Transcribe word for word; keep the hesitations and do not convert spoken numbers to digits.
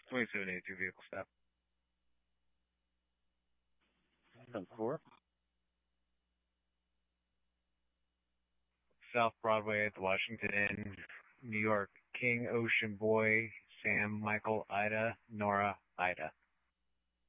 twenty-seven eighty-two vehicle stop. ten four. South Broadway at the Washington Inn, New York. King, Ocean Boy, Sam, Michael, Ida, Nora, Ida.